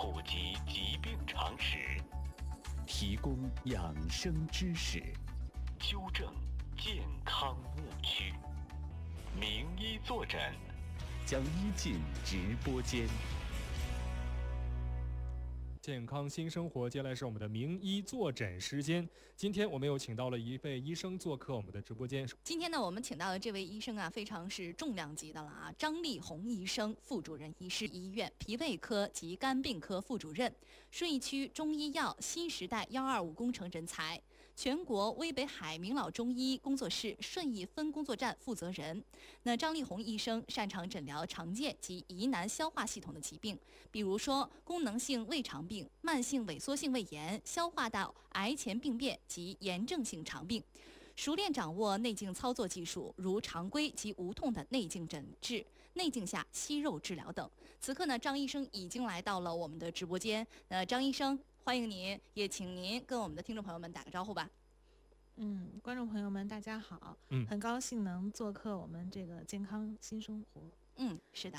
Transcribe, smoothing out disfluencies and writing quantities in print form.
普及疾病常识， 提供养生知识， 纠正健康误区。名医坐诊， 将医进直播间。 健康新生活，接下来是我们的名医坐诊时间。今天我们又请到了一位医生做客我们的直播间。 今天呢，我们请到的这位医生啊，非常是重量级的了啊，张立红医生，副主任医师，医院脾胃科及肝病科副主任，顺义区中医药新时代125工程人才，全国威北海明老中医工作室顺义分工作站负责人。那张立红医生擅长诊疗常见及疑难消化系统的疾病，比如说功能性胃肠病、慢性萎缩性胃炎、消化道癌前病变及炎症性肠病，熟练掌握内镜操作技术，如常规及无痛的内镜诊治、内镜下息肉治疗等。此刻呢，张医生已经来到了我们的直播间。张医生，欢迎您，也请您跟我们的听众朋友们打个招呼吧。 观众朋友们，大家好。很高兴能做客我们这个健康新生活。 是的。